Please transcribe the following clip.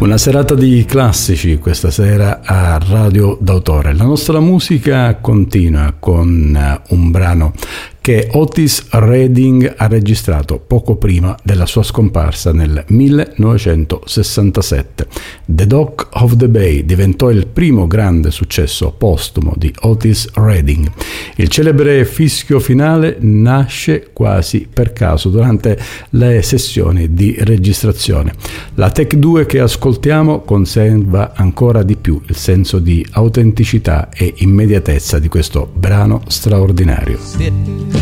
Una serata di classici questa sera a Radio d'Autore. La nostra musica continua con un brano che Otis Redding ha registrato poco prima della sua scomparsa nel 1967. The Dock of the Bay diventò il primo grande successo postumo di Otis Redding. Il celebre fischio finale nasce quasi per caso durante le sessioni di registrazione. La Take 2 che ascoltiamo conserva ancora di più il senso di autenticità e immediatezza di questo brano straordinario.